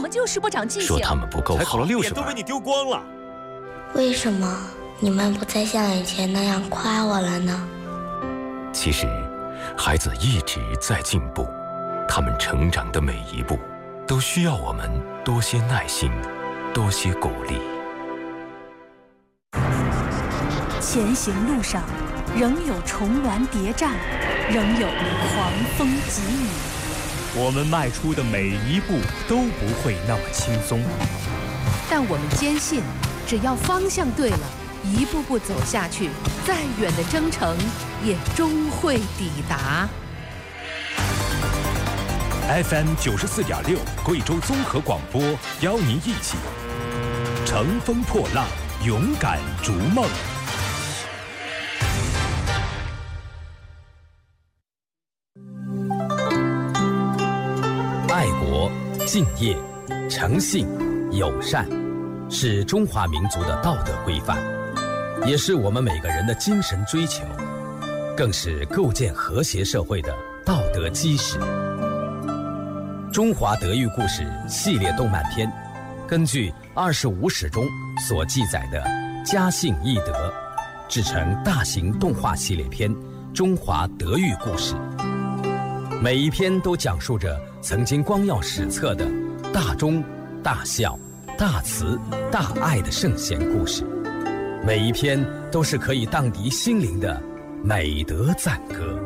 么就是不长记性？ 说他们不够好， 才考了60分， 都被你丢光了。 为什么你们不再像以前那样夸我了呢？ 其实，孩子一直在进步，他们成长的每一步，都需要我们多些耐心，多些鼓励。 前行路上，仍有重峦叠嶂，仍有狂风急雨。 我们迈出的每一步都不会那么轻松， 但我们坚信，只要方向对了，一步步走下去，再远的征程也终会抵达。 FM 94.6贵州综合广播邀您一起乘风破浪，勇敢逐梦。 爱国、敬业、诚信、友善，是中华民族的道德规范，也是我们每个人的精神追求，更是构建和谐社会的道德基石。中华德育故事系列动漫片，根据25史中所记载的家信义德，制成大型动画系列片《中华德育故事》。每一篇都讲述着曾经光耀史册的大忠、大孝、大慈、大爱的圣贤故事，每一篇都是可以荡涤心灵的美德赞歌。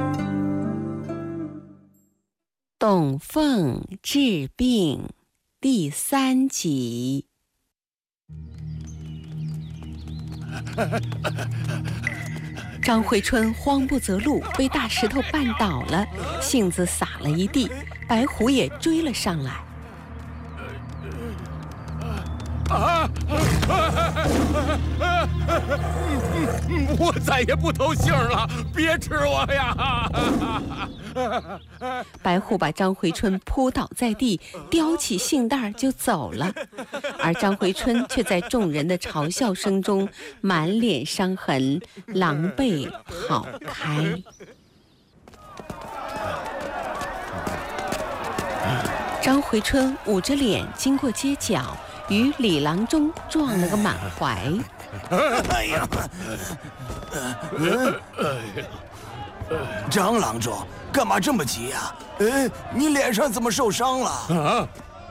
董凤治病第3集。张惠春慌不择路，被大石头绊倒了，杏子洒了一地，白虎也追了上来。 我再也不偷杏了，别吃我呀！ 白虎把张惠春扑倒在地，叼起杏袋就走了，而张惠春却在众人的嘲笑声中满脸伤痕，狼狈跑开。张惠春捂着脸经过街角，与李郎中撞了个满怀。 哎呀！张郎中，干嘛这么急呀？你脸上怎么受伤了？啊！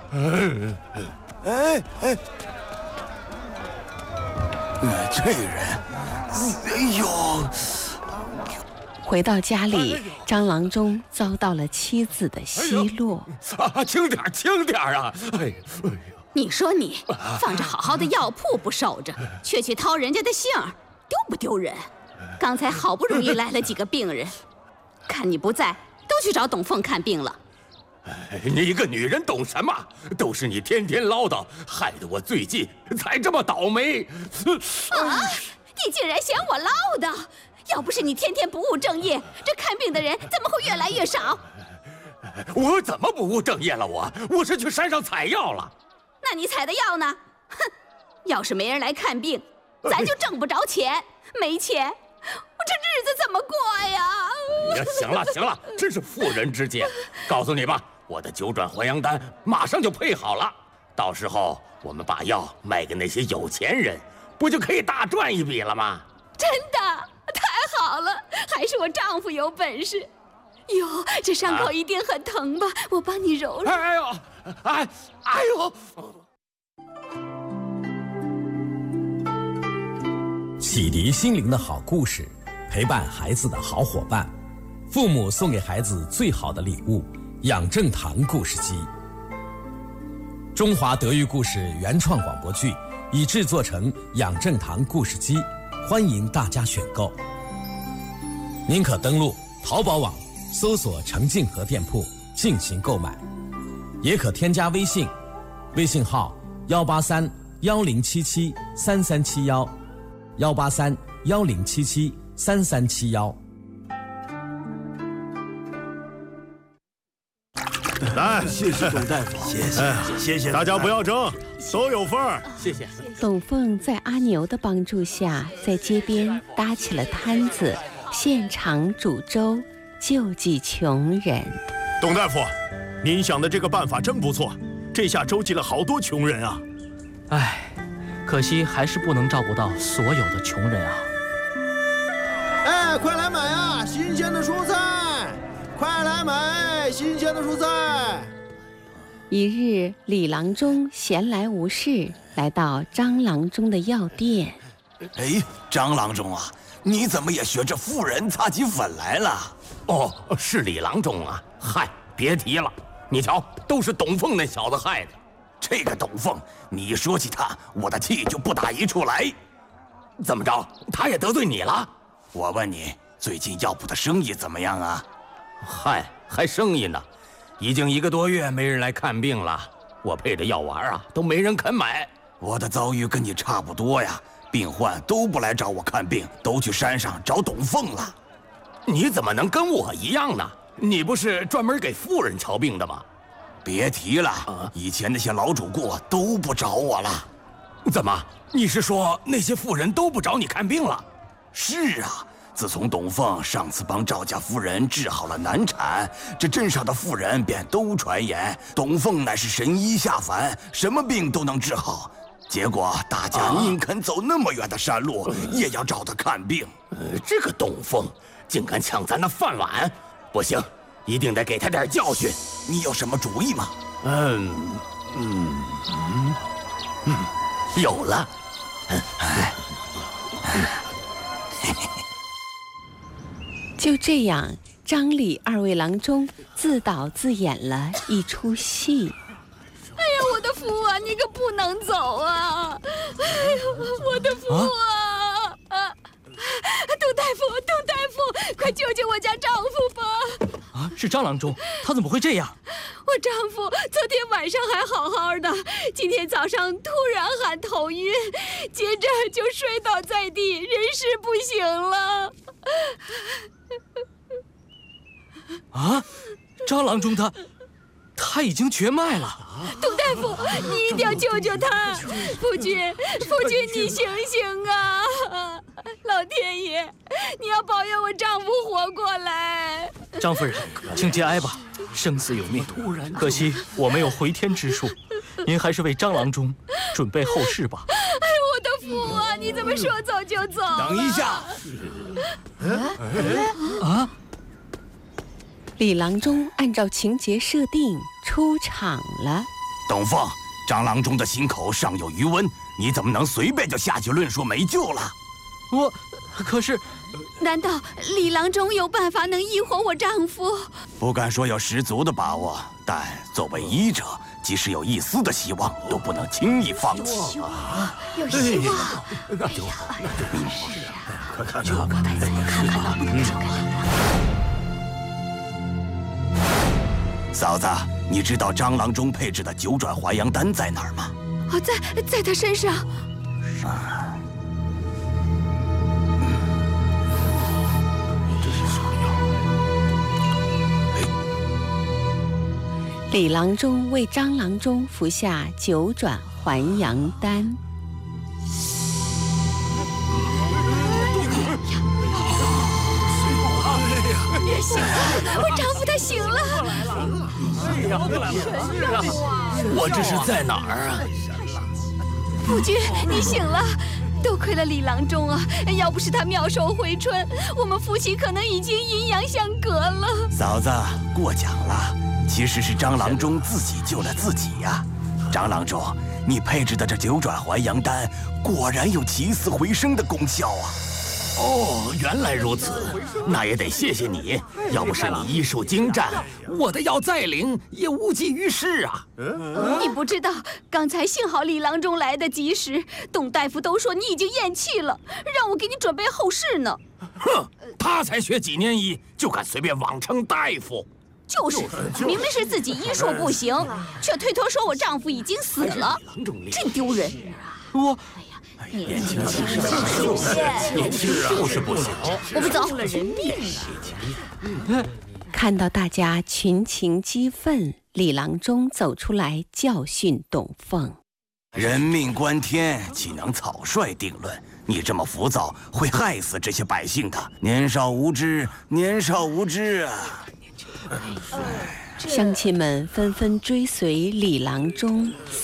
这人，哎呦！ 回到家里，张郎中遭到了妻子的奚落。 轻点，轻点啊！哎呀！ 你说你放着好好的药铺不守着，却去掏人家的杏儿，丢不丢人？刚才好不容易来了几个病人，看你不在，都去找董凤看病了。 你一个女人懂什么？都是你天天唠叨，害得我最近才这么倒霉。 你竟然嫌我唠叨！要不是你天天不务正业，这看病的人怎么会越来越少？ 我怎么不务正业了？我是去山上采药了。 那你采的药呢？哼，要是没人来看病，咱就挣不着钱，没钱，我这日子怎么过呀？ 行了，真是妇人之见。告诉你吧，我的9转还阳丹马上就配好了，到时候我们把药卖给那些有钱人，不就可以大赚一笔了吗？ 真的，太好了，还是我丈夫有本事。哟，这伤口一定很疼吧？我帮你揉揉。 哎呦！ 启迪心灵的好故事，陪伴孩子的好伙伴，父母送给孩子最好的礼物——养正堂故事机。中华德育故事原创广播剧已制作成养正堂故事机，欢迎大家选购。您可登录淘宝网搜索程静和店铺进行购买，也可添加微信，微信号18310773371，18310773371。 来，谢谢董大夫，谢谢， 大家不要争，都有份儿。 谢谢。 董凤在阿牛的帮助下，在街边搭起了摊子，现场煮粥，救济穷人。 董大夫，您想的这个办法真不错， 这下周济了好多穷人啊！ 唉，可惜还是不能照顾到所有的穷人啊！ 哎，快来买啊！新鲜的蔬菜，快来买新鲜的蔬菜。 一日，李郎中闲来无事，来到张郎中的药店。 哎，张郎中啊，你怎么也学着妇人擦起粉来了？ 哦，是李郎中啊！嗨，别提了，你瞧，都是董凤那小子害的。 这个董凤，你一说起他，我的气就不打一处来。 怎么着，他也得罪你了？ 我问你，最近药铺的生意怎么样啊？ 嗨，还生意呢，已经1个多月没人来看病了。我配的药丸啊，都没人肯买。 我的遭遇跟你差不多呀，病患都不来找我看病，都去山上找董凤了。 你怎么能跟我一样呢？你不是专门给妇人瞧病的吗？ 别提了，以前那些老主顾都不找我了。 怎么？你是说那些妇人都不找你看病了？ 是啊，自从董凤上次帮赵家夫人治好了难产，这镇上的妇人便都传言董凤乃是神医下凡，什么病都能治好。结果大家宁肯走那么远的山路，也要找他看病。 这个董凤竟敢抢咱的饭碗，不行，一定得给他点教训。 你有什么主意吗？ 有了。 就这样，张李2位郎中自导自演了一出戏。 哎呀，我的夫啊，你可不能走啊！哎呀，我的夫啊！董大夫，快救救我家丈夫吧！ 啊，是张郎中，他怎么会这样？ 我丈夫昨天晚上还好好的，今天早上突然喊头晕，接着就摔倒在地，人事不省了。 啊，张郎中他已经绝脉了。 董大夫，你一定要救救他！夫君，你醒醒啊！老天爷，你要保佑我丈夫活过来！ 张夫人，请节哀吧，生死有命。可惜我没有回天之术，您还是为张郎中准备后事吧。 哎，我的夫啊，你怎么说走就走？ 等一下！ 啊！ 李郎中按照情节设定出场了。 董凤，张郎中的心口尚有余温，你怎么能随便就下去论说没救了？ 可是， 难道李郎中有办法能医活我丈夫？ 不敢说有十足的把握，但作为医者，即使有一丝的希望，都不能轻易放弃。 有希望！ 那就没事啊！快看嫂子，你知道张郎中配制的9转还阳丹在哪儿吗？ 在他身上。 李郎中为张郎中服下9转还阳丹。 醒了，我丈夫他醒了。 我这是在哪儿啊？ 夫君，你醒了。多亏了李郎中啊，要不是他妙手回春，我们夫妻可能已经阴阳相隔了。 嫂子，过奖了。其实是张郎中自己救了自己呀。张郎中，你配制的这9转还阳丹，果然有起死回生的功效啊！ 哦，原来如此，那也得谢谢你。要不是你医术精湛，我的药再灵也无济于事啊。 你不知道，刚才幸好李郎中来得及时，董大夫都说你已经咽气了，让我给你准备后事呢。 哼，他才学几年医，就敢随便妄称大夫。 就是，明明是自己医术不行，却推脱说我丈夫已经死了，真丢人。 我。 年轻就是不行， 我们走。 看到大家群情激愤，李郎中走出来教训董凤： 人命关天，岂能草率定论？你这么浮躁，会害死这些百姓的。年少无知，年少无知啊！ 乡亲们纷纷追随李郎中